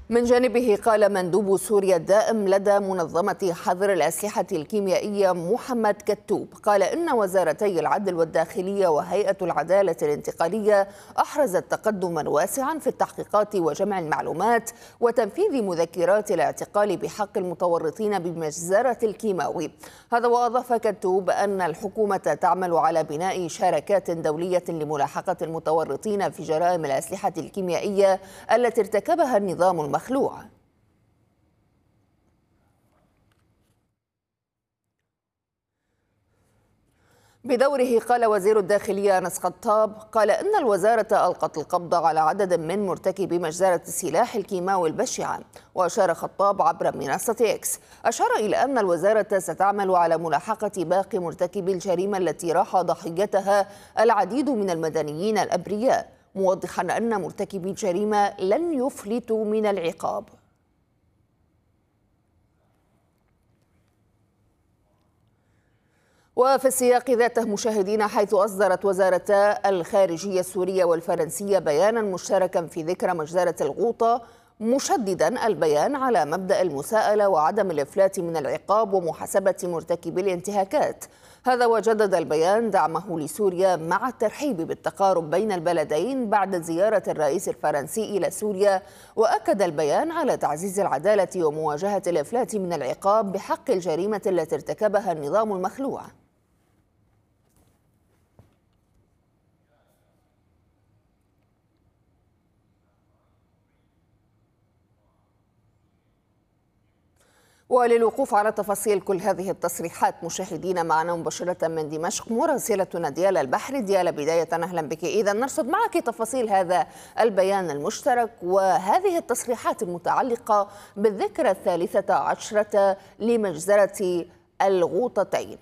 من جانبه قال مندوب سوريا الدائم لدى منظمة حظر الأسلحة الكيميائية محمد كتوب قال إن وزارتي العدل والداخلية وهيئة العدالة الانتقالية أحرزت تقدما واسعا في التحقيقات وجمع المعلومات وتنفيذ مذكرات الاعتقال بحق المتورطين بمجزرة الكيماوي. هذا وأضاف كتوب أن الحكومة تعمل على بناء شراكات دولية لملاحقة المتورطين في جرائم الأسلحة الكيميائية التي ارتكبها النظام المخلوع. بدوره قال وزير الداخلية أنس خطاب قال إن الوزارة ألقت القبض على عدد من مرتكبي مجزرة السلاح الكيماوي البشعة. وأشار خطاب عبر منصة إكس إلى أن الوزارة ستعمل على ملاحقة باقي مرتكبي الجريمة التي راح ضحيتها العديد من المدنيين الأبرياء، موضحا أن مرتكبي الجريمة لن يفلتوا من العقاب. وفي السياق ذاته مشاهدينا، حيث أصدرت وزارتا الخارجية السورية والفرنسية بيانا مشتركا في ذكرى مجزرة الغوطة، مشددا البيان على مبدأ المساءلة وعدم الإفلات من العقاب ومحاسبة مرتكبي الانتهاكات. هذا وجدد البيان دعمه لسوريا مع الترحيب بالتقارب بين البلدين بعد زيارة الرئيس الفرنسي إلى سوريا. وأكد البيان على تعزيز العدالة ومواجهة الإفلات من العقاب بحق الجريمة التي ارتكبها النظام المخلوع. وللوقوف على تفاصيل كل هذه التصريحات مشاهدينا، معنا مباشرة من دمشق مراسلتنا ديال البحر. ديال، بداية أهلا بك. إذا نرصد معك تفاصيل هذا البيان المشترك وهذه التصريحات المتعلقة بالذكرى 13 لمجزرة الغوطتين.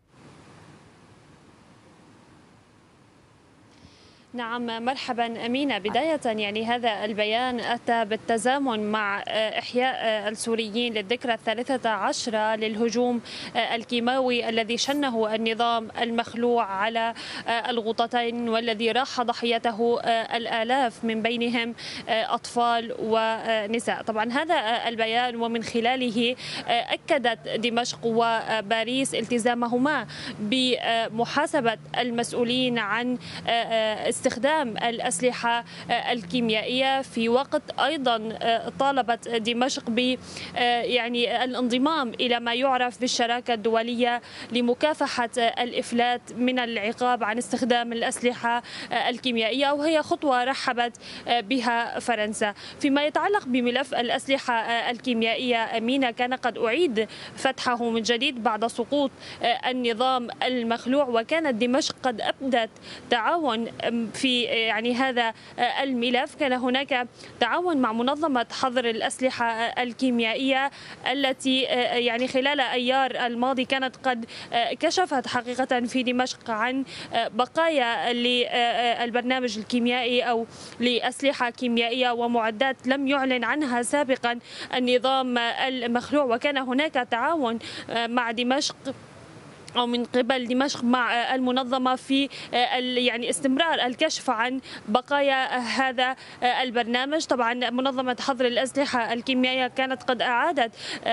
نعم، مرحبا أمينة. بداية هذا البيان أتى بالتزامن مع إحياء السوريين للذكرى 13 للهجوم الكيماوي الذي شنه النظام المخلوع على الغوطتين، والذي راح ضحيته الآلاف من بينهم أطفال ونساء. طبعا هذا البيان ومن خلاله أكدت دمشق وباريس التزامهما بمحاسبة المسؤولين عن استخدام الأسلحة الكيميائية، في وقت أيضا طالبت دمشق ب الانضمام إلى ما يعرف بالشراكة الدولية لمكافحة الإفلات من العقاب عن استخدام الأسلحة الكيميائية، وهي خطوة رحبت بها فرنسا. فيما يتعلق بملف الأسلحة الكيميائية أمينة، كان قد أعيد فتحه من جديد بعد سقوط النظام المخلوع، وكانت دمشق قد أبدت تعاون في هذا الملف. كان هناك تعاون مع منظمة حظر الأسلحة الكيميائية التي خلال أيار الماضي كانت قد كشفت حقيقة في دمشق عن بقايا للبرنامج الكيميائي أو لأسلحة كيميائية ومعدات لم يعلن عنها سابقا النظام المخلوع. وكان هناك تعاون مع دمشق أو من قبل دمشق مع المنظمة في استمرار الكشف عن بقايا هذا البرنامج. طبعا منظمة حظر الأسلحة الكيميائية كانت قد أعادت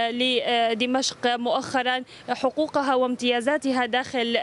لدمشق مؤخرا حقوقها وامتيازاتها داخل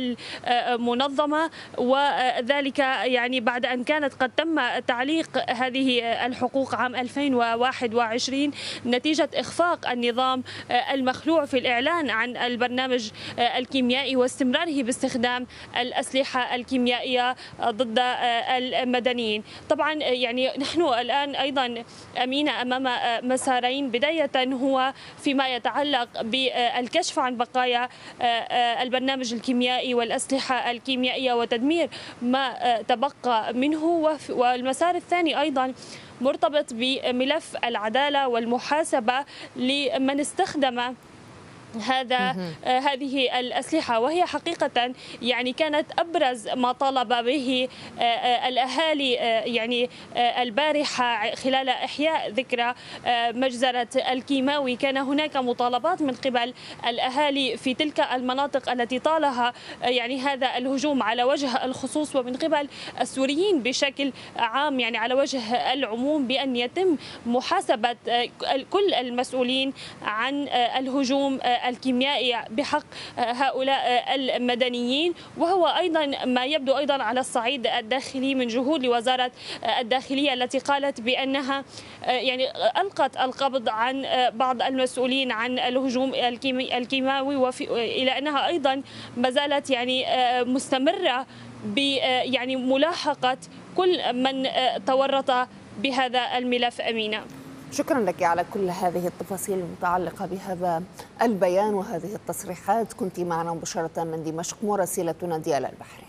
المنظمة، وذلك بعد أن كانت قد تم تعليق هذه الحقوق عام 2021 نتيجة إخفاق النظام المخلوع في الإعلان عن البرنامج الكيميائي واستمراره باستخدام الأسلحة الكيميائية ضد المدنيين. طبعا نحن الآن أيضا أمينة أمام مسارين. بداية هو فيما يتعلق بالكشف عن بقايا البرنامج الكيميائي والأسلحة الكيميائية وتدمير ما تبقى منه، والمسار الثاني أيضا مرتبط بملف العدالة والمحاسبة لمن استخدم هذه الأسلحة، وهي حقيقة يعني كانت أبرز ما طالب به الأهالي يعني البارحة خلال إحياء ذكرى مجزرة الكيماوي. كان هناك مطالبات من قبل الأهالي في تلك المناطق التي طالها يعني هذا الهجوم على وجه الخصوص، ومن قبل السوريين بشكل عام يعني على وجه العموم، بأن يتم محاسبة كل المسؤولين عن الهجوم الكيميائي بحق هؤلاء المدنيين. وهو أيضا ما يبدو أيضا على الصعيد الداخلي من جهود لوزارة الداخلية التي قالت بأنها يعني ألقت القبض عن بعض المسؤولين عن الهجوم الكيماوي، إلى أنها أيضا ما زالت يعني مستمرة يعني ملاحقة كل من تورط بهذا الملف. أمينة، شكرا لك على كل هذه التفاصيل المتعلقة بهذا البيان وهذه التصريحات. كنت معنا مباشرة من دمشق مراسلتنا ديال البحري.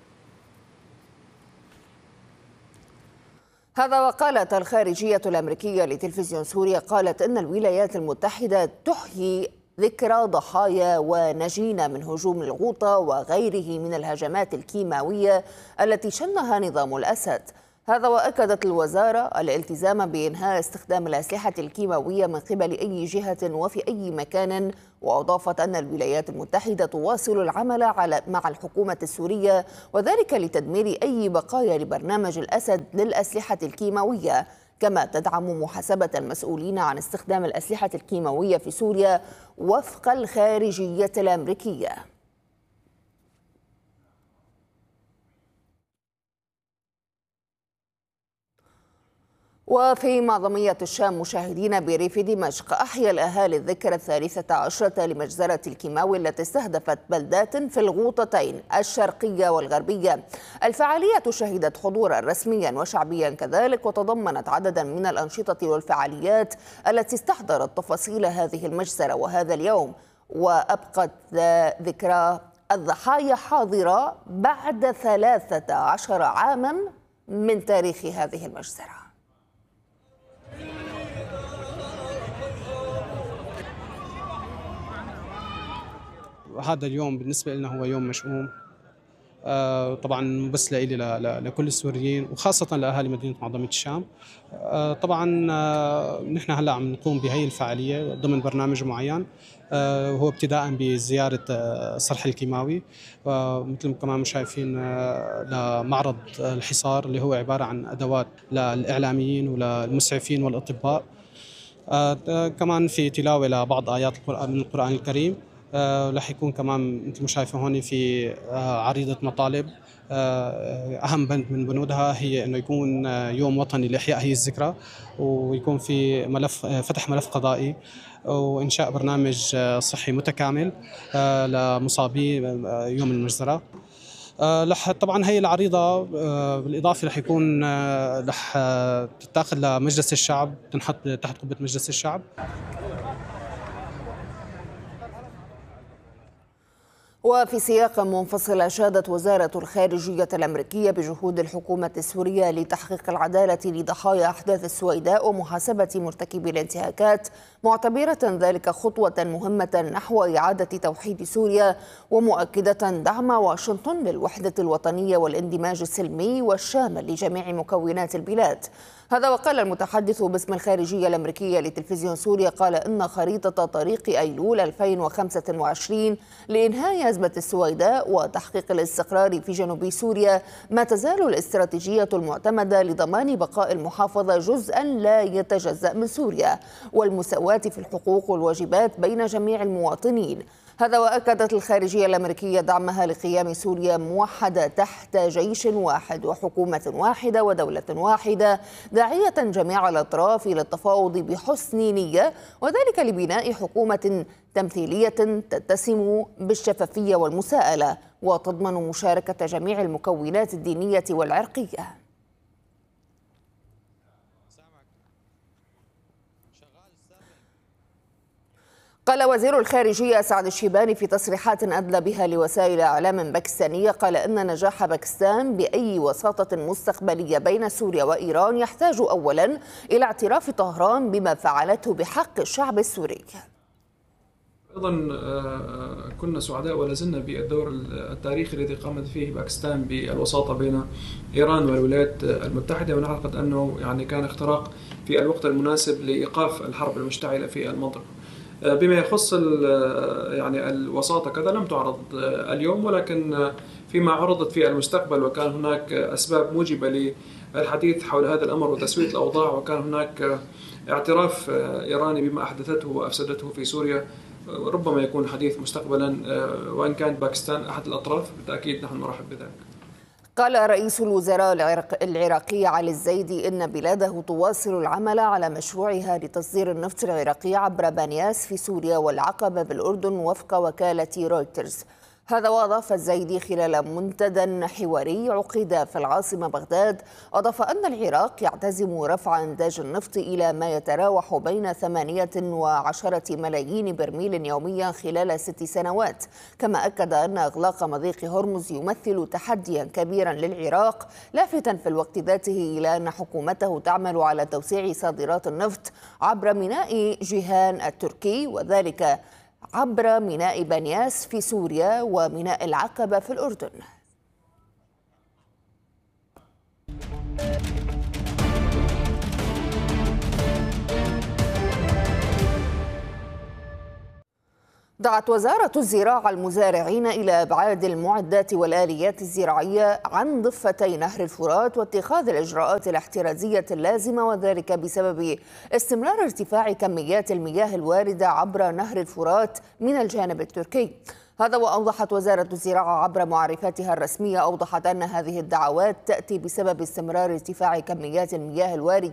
هذا وقالت الخارجية الأمريكية لتلفزيون سوريا قالت إن الولايات المتحدة تحيي ذكرى ضحايا ونجين من هجوم الغوطة وغيره من الهجمات الكيماوية التي شنها نظام الأسد. هذا وأكدت الوزارة الالتزام بإنهاء استخدام الأسلحة الكيماوية من قبل أي جهة وفي أي مكان، وأضافت أن الولايات المتحدة تواصل العمل مع الحكومة السورية وذلك لتدمير أي بقايا لبرنامج الأسد للأسلحة الكيماوية، كما تدعم محاسبة المسؤولين عن استخدام الأسلحة الكيماوية في سوريا وفق الخارجية الأمريكية. وفي معظمية الشام مشاهدين بريف دمشق، أحيا الأهالي الذكرى 13 لمجزرة الكيماوي التي استهدفت بلدات في الغوطتين الشرقية والغربية. الفعالية شهدت حضورا رسميا وشعبيا كذلك، وتضمنت عددا من الأنشطة والفعاليات التي استحضرت تفاصيل هذه المجزرة وهذا اليوم، وأبقت ذكرى الضحايا حاضرة بعد 13 عاما من تاريخ هذه المجزرة. هذا اليوم بالنسبة لنا هو يوم مشؤوم، طبعا بس لإلي لكل السوريين وخاصة لأهالي مدينة معظمية الشام. طبعا نحن هلا عم نقوم بهي الفعالية ضمن برنامج معين، هو ابتداء بزيارة صرح الكيماوي، مثل كمان شايفين لمعرض الحصار اللي هو عبارة عن أدوات للإعلاميين وللمسعفين والأطباء. كمان في تلاوة لبعض آيات من القرآن الكريم. رح يكون كمان مثل ما شايفين هون في عريضة مطالب. أهم بند من بنودها هي أنه يكون يوم وطني لإحياء هي الذكرى، ويكون في فتح ملف قضائي وإنشاء برنامج صحي متكامل لمصابي يوم المجزرة. طبعا هي العريضة بالإضافة رح يكون رح تتاخذ لمجلس الشعب، تنحط تحت قبة مجلس الشعب. وفي سياق منفصل، أشادت وزارة الخارجية الأمريكية بجهود الحكومة السورية لتحقيق العدالة لضحايا أحداث السويداء ومحاسبة مرتكبي الانتهاكات، معتبرة ذلك خطوة مهمة نحو إعادة توحيد سوريا، ومؤكدة دعم واشنطن للوحدة الوطنية والاندماج السلمي والشامل لجميع مكونات البلاد. هذا وقال المتحدث باسم الخارجية الأمريكية لتلفزيون سوريا قال إن خريطة طريق أيلول 2025 لإنهاء أزمة السويداء وتحقيق الاستقرار في جنوب سوريا ما تزال الاستراتيجية المعتمدة لضمان بقاء المحافظة جزءا لا يتجزأ من سوريا والمساواة في الحقوق والواجبات بين جميع المواطنين. هذا وأكدت الخارجية الأمريكية دعمها لقيام سوريا موحدة تحت جيش واحد وحكومة واحدة ودولة واحدة، داعية جميع الأطراف إلى التفاوض بحسن نية، وذلك لبناء حكومة تمثيلية تتسم بالشفافية والمساءلة وتضمن مشاركة جميع المكونات الدينية والعرقية. قال وزير الخارجية سعد الشيباني في تصريحات أدلى بها لوسائل إعلام باكستانية قال إن نجاح باكستان بأي وساطة مستقبلية بين سوريا وإيران يحتاج أولا إلى اعتراف طهران بما فعلته بحق الشعب السوري. أيضا كنا سعداء ولا زلنا بالدور التاريخي الذي قامت فيه باكستان بالوساطة بين إيران والولايات المتحدة، ونعتقد أنه يعني كان اختراق في الوقت المناسب لإيقاف الحرب المشتعلة في المنطقة. بما يخص يعني الوساطة كذا لم تعرض اليوم، ولكن فيما عرضت في المستقبل وكان هناك أسباب موجبة للحديث حول هذا الأمر وتسوية الأوضاع، وكان هناك اعتراف إيراني بما أحدثته وأفسدته في سوريا، ربما يكون حديث مستقبلا، وإن كانت باكستان أحد الأطراف بالتأكيد نحن نرحب بذلك. قال رئيس الوزراء العراقي علي الزيدي إن بلاده تواصل العمل على مشروعها لتصدير النفط العراقي عبر بنياس في سوريا والعقبة بالأردن وفق وكالة رويترز. هذا وأضاف الزيدي خلال منتدى حواري عقد في العاصمة بغداد، أضاف أن العراق يعتزم رفع إنتاج النفط إلى ما يتراوح بين 8 و10 ملايين برميل يوميا خلال 6 سنوات، كما أكد أن إغلاق مضيق هرمز يمثل تحديا كبيرا للعراق، لافتا في الوقت ذاته إلى أن حكومته تعمل على توسيع صادرات النفط عبر ميناء جيهان التركي، وذلك عبر ميناء بنياس في سوريا وميناء العقبة في الأردن. دعت وزارة الزراعة المزارعين إلى إبعاد المعدات والآليات الزراعية عن ضفتي نهر الفرات واتخاذ الإجراءات الاحترازية اللازمة، وذلك بسبب استمرار ارتفاع كميات المياه الواردة عبر نهر الفرات من الجانب التركي. هذا وأوضحت وزارة الزراعة عبر معرفتها الرسمية، أوضحت أن هذه الدعوات تأتي بسبب استمرار ارتفاع كميات المياه الواردة